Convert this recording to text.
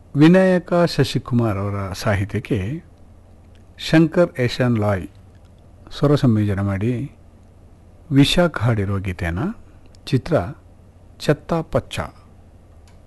ವಿನಾಯಕ ಶಶಿಕುಮಾರ್ ಅವರ ಸಾಹಿತ್ಯಕ್ಕೆ ಶಂಕರ್ ಏಷನ್ ಲಾಯ್ ಸ್ವರ ಸಂಯೋಜನೆ ಮಾಡಿ ವಿಶಾಖ ಹಾಡಿರುವ ಗೀತೆಯನ್ನು ಚಿತ್ರ ಚತ್ತ ಪಚ್ಚ.